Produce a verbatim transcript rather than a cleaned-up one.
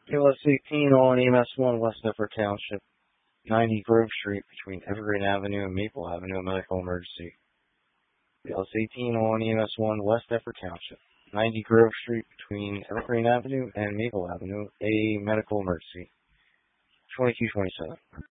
K L S eighteen on E M S one, West Effort Township, ninety Grove Street between Evergreen Avenue and Maple Avenue, a medical emergency. K L S eighteen on E M S one, West Effort Township, ninety Grove Street between Evergreen Avenue and Maple Avenue, a medical emergency. twenty-two twenty-seven.